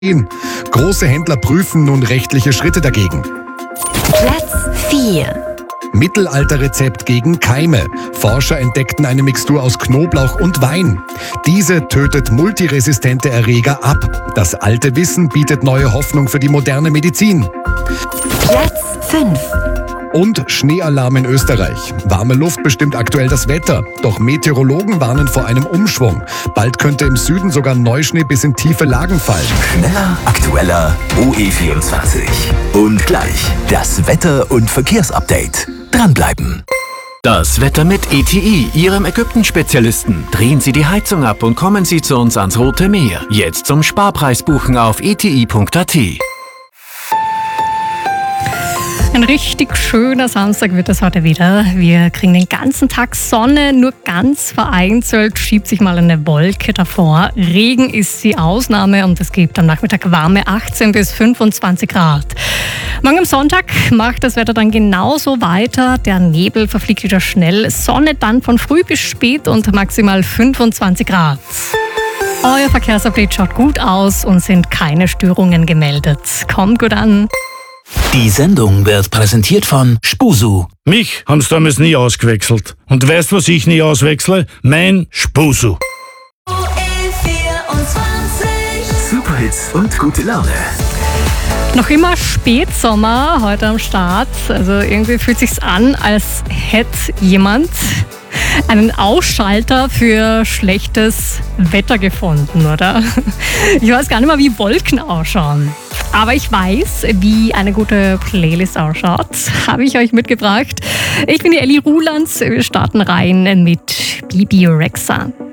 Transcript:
Große Händler prüfen nun rechtliche Schritte dagegen. Platz 4. Mittelalterrezept gegen Keime. Forscher entdeckten eine Mixtur aus Knoblauch und Wein. Diese tötet multiresistente Erreger ab. Das alte Wissen bietet neue Hoffnung für die moderne Medizin. Platz 5. Und Schneealarm in Österreich. Warme Luft bestimmt aktuell das Wetter. Doch Meteorologen warnen vor einem Umschwung. Bald könnte im Süden sogar Neuschnee bis in tiefe Lagen fallen. Schneller, aktueller, OE24. Und gleich das Wetter- und Verkehrsupdate. Dranbleiben. Das Wetter mit ETI, Ihrem Ägypten-Spezialisten. Drehen Sie die Heizung ab und kommen Sie zu uns ans Rote Meer. Jetzt zum Sparpreis buchen auf eti.at. Ein richtig schöner Samstag wird es heute wieder. Wir kriegen den ganzen Tag Sonne, nur ganz vereinzelt schiebt sich mal eine Wolke davor. Regen ist die Ausnahme und es gibt am Nachmittag warme 18 bis 25 Grad. Morgen am Sonntag macht das Wetter dann genauso weiter. Der Nebel verfliegt wieder schnell. Sonne dann von früh bis spät und maximal 25 Grad. Euer Verkehrsupdate schaut gut aus und sind keine Störungen gemeldet. Kommt gut an. Die Sendung wird präsentiert von Spusu. Mich haben sie damals nie ausgewechselt. Und weißt, was ich nie auswechsle? Mein Spusu. Superhits und gute Laune. Noch immer Spätsommer heute am Start. Also irgendwie fühlt sich's an, als hätte jemand einen Ausschalter für schlechtes Wetter gefunden, oder? Ich weiß gar nicht mehr, wie Wolken ausschauen. Aber ich weiß, wie eine gute Playlist ausschaut. Habe ich euch mitgebracht. Ich bin die Elli Rulands. Wir starten rein mit Bibi Rexha.